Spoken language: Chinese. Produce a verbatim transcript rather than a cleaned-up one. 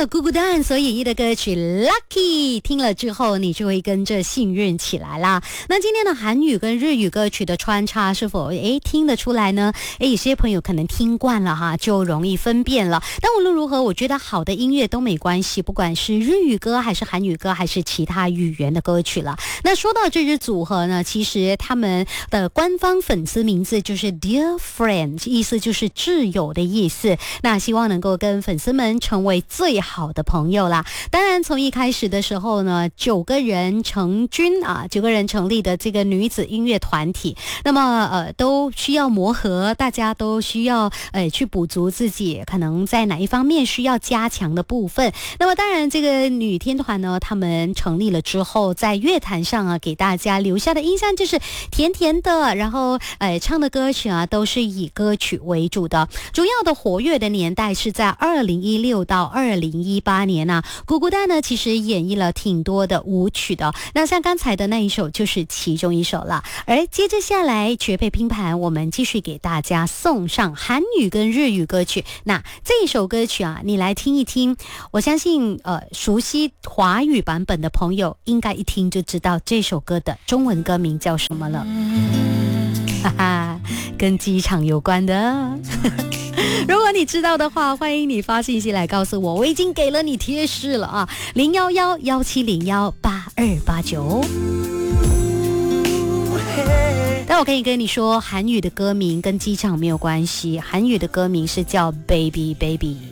了咕咕蛋所演绎的歌曲 Lucky， 听了之后你就会跟着幸运起来啦。那今天的韩语跟日语歌曲的穿插是否诶听得出来呢？诶有些朋友可能听惯了哈，就容易分辨了。但无论如何，我觉得好的音乐都没关系，不管是日语歌还是韩语歌还是其他语言的歌曲了。那说到这支组合呢，其实他们的官方粉丝名字就是 Dear Friend， 意思就是挚友的意思。那希望能够跟粉丝们成为最好的朋友啦。当然从一开始的时候呢，九个人成军啊，九个人成立的这个女子音乐团体，那么呃都需要磨合，大家都需要呃去补足自己可能在哪一方面需要加强的部分。那么当然这个女天团呢，他们成立了之后，在乐坛上啊给大家留下的印象就是甜甜的，然后呃唱的歌曲啊都是以歌曲为主的。主要的活跃的年代是在二零一六到二零一八年啊，咕咕蛋呢其实演绎了挺多的舞曲的，那像刚才的那一首就是其中一首了。而接着下来绝配拼盘，我们继续给大家送上韩语跟日语歌曲。那这一首歌曲啊，你来听一听，我相信呃熟悉华语版本的朋友应该一听就知道这首歌的中文歌名叫什么了。哈哈，跟机场有关的。如果你知道的话，欢迎你发信息来告诉我，我已经给了你贴士了啊，零幺幺幺七零幺八二八九。但我可以跟你说，韩语的歌名跟机场没有关系，韩语的歌名是叫 Baby Baby。